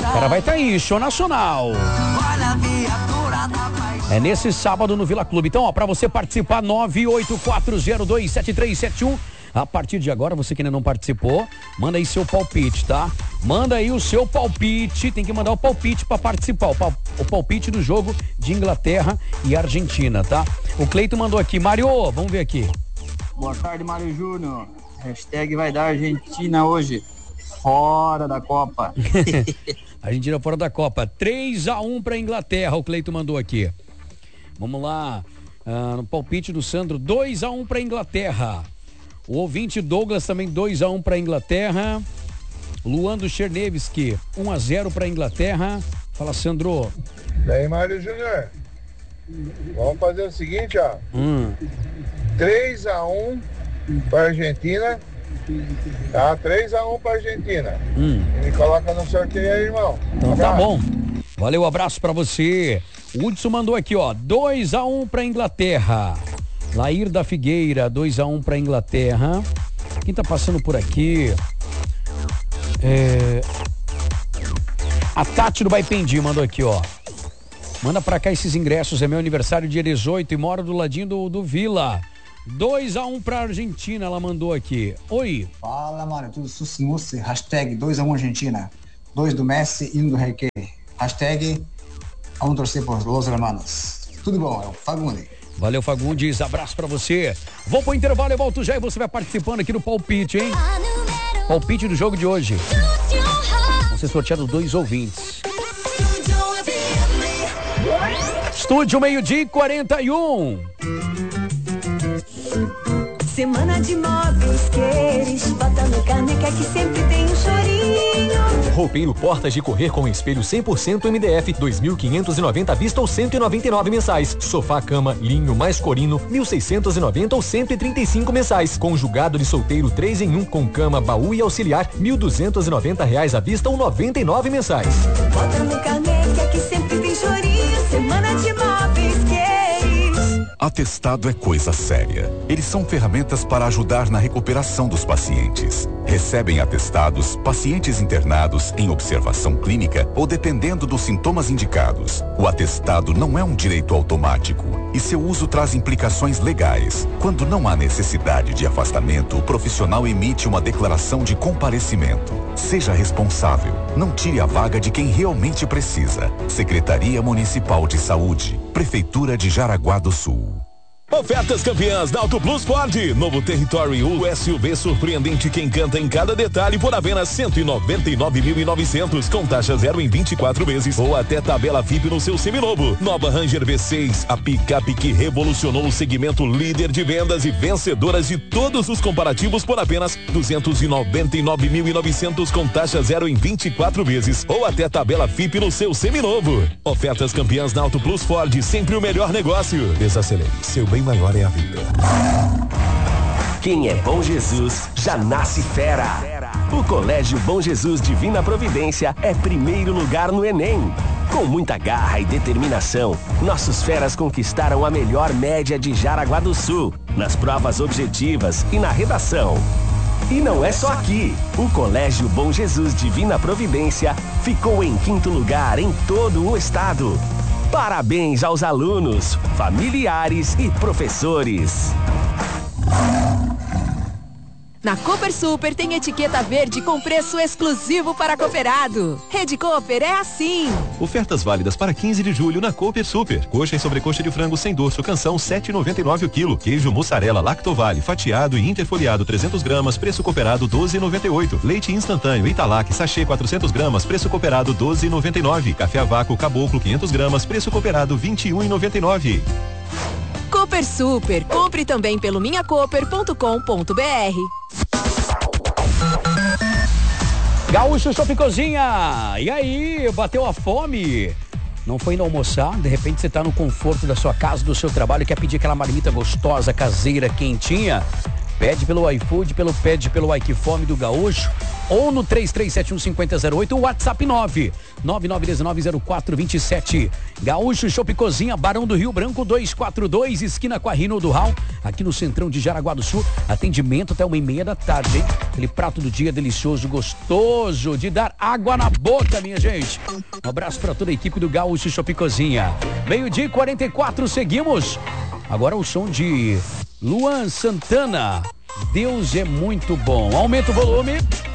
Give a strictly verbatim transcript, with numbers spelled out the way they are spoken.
O cara vai estar aí, show nacional. É nesse sábado no Vila Clube. Então, ó, pra você participar, nove oito quatro zero dois sete três sete um. A partir de agora, você que ainda não participou, manda aí seu palpite, tá? Manda aí o seu palpite, tem que mandar o palpite pra participar, o, pal, o palpite do jogo de Inglaterra e Argentina, tá? O Cleito mandou aqui, Mário, vamos ver aqui. Boa tarde, Mário Júnior. Hashtag vai dar Argentina hoje, fora da Copa. Argentina fora da Copa, três a um pra Inglaterra, o Cleito mandou aqui. Vamos lá, uh, no palpite do Sandro, dois a um pra Inglaterra. O ouvinte Douglas também dois a um para a Inglaterra. Luan do Chernevski, um a zero para a Inglaterra. Fala, Sandro. Daí, Mário Júnior. Vamos fazer o seguinte, ó. Hum. três a um para a Argentina. Tá? três a um para a Argentina. Hum. Me coloca no sorteio aí, irmão. Então tá bom. Valeu, abraço para você. O Hudson mandou aqui, ó. dois a um para a Inglaterra. Lair da Figueira, dois a um para Inglaterra. Quem tá passando por aqui? É... A Tati do Baipendi mandou aqui, ó. Manda pra cá esses ingressos, é meu aniversário dia dezoito e moro do ladinho do, do Vila. dois a um pra Argentina, ela mandou aqui. Oi. Fala, mano, tudo sussimuse. Hashtag dois a um Argentina. dois do Messi e um do Reque. Hashtag vamos torcer por Los Hermanos. Tudo bom, é o Fagundi. Valeu, Fagundes, abraço pra você. Vou pro intervalo, eu volto já e você vai participando aqui no palpite, hein? Palpite do jogo de hoje. Vão ser sorteados dois ouvintes. Estúdio meio-dia e quarenta e um. Semana de móveis que eles botam no caneca que sempre tem um chorinho. Roupeiro Portas de Correr com espelho cem por cento M D F, dois mil quinhentos e noventa à vista ou cento e noventa e nove mensais. Sofá cama linho mais corino, mil seiscentos e noventa ou cento e trinta e cinco mensais. Conjugado de solteiro três em um com cama, baú e auxiliar, mil duzentos e noventa reais à vista ou noventa e nove mensais. Bota no caneca que sempre tem chorinho. Semana de móveis que eles. Atestado é coisa séria. Eles são ferramentas para ajudar na recuperação dos pacientes. Recebem atestados pacientes internados em observação clínica ou dependendo dos sintomas indicados. O atestado não é um direito automático e seu uso traz implicações legais. Quando não há necessidade de afastamento, o profissional emite uma declaração de comparecimento. Seja responsável. Não tire a vaga de quem realmente precisa. Secretaria Municipal de Saúde. Prefeitura de Jaraguá do Sul. Ofertas campeãs da Auto Plus Ford. Novo Territory, o S U V surpreendente que encanta em cada detalhe por apenas cento e noventa e nove mil e novecentos com taxa zero em vinte e quatro vezes ou até tabela F I P no seu seminovo. Nova Ranger V seis, a picape que revolucionou o segmento líder de vendas e vencedoras de todos os comparativos por apenas duzentos e noventa e nove mil e novecentos com taxa zero em vinte e quatro vezes ou até tabela F I P no seu seminovo. Ofertas campeãs na Auto Plus Ford, sempre o melhor negócio. Desacelere, seu bem maior é a vida. Quem é Bom Jesus já nasce fera. O Colégio Bom Jesus Divina Providência é primeiro lugar no Enem. Com muita garra e determinação, nossos feras conquistaram a melhor média de Jaraguá do Sul, nas provas objetivas e na redação. E não é só aqui. O Colégio Bom Jesus Divina Providência ficou em quinto lugar em todo o estado. Parabéns aos alunos, familiares e professores. Na Cooper Super tem etiqueta verde com preço exclusivo para cooperado. Rede Cooper é assim. Ofertas válidas para quinze de julho na Cooper Super. Coxa e sobrecoxa de frango sem dorso, canção sete e noventa e nove o quilo. Queijo mussarela Lactovale, fatiado e interfoliado trezentos gramas, preço cooperado doze e noventa e oito. Leite instantâneo Italac, sachê quatrocentos gramas, preço cooperado doze e noventa e nove. Café a vácuo Caboclo quinhentos gramas, preço cooperado vinte e um e noventa e nove. Cooper Super. Compre também pelo minha cooper ponto com ponto br. Gaúcho Shopping Cozinha. E aí, bateu a fome? Não foi indo almoçar? De repente você tá no conforto da sua casa, do seu trabalho, quer pedir aquela marmita gostosa, caseira, quentinha? Pede pelo iFood, pelo pede pelo Ike-Fome do Gaúcho ou no três três sete um cinco zero zero oito, o WhatsApp nove nove nove um nove zero quatro dois sete. Gaúcho Chopp Cozinha, Barão do Rio Branco duzentos e quarenta e dois, esquina com a Rino do Hall, aqui no centrão de Jaraguá do Sul. Atendimento até uma e meia da tarde, hein? Aquele prato do dia delicioso, gostoso, de dar água na boca, minha gente. Um abraço para toda a equipe do Gaúcho Chopp Cozinha. Meio-dia e quarenta e quatro, seguimos. Agora o som de Luan Santana. Deus é muito bom. Aumenta o volume.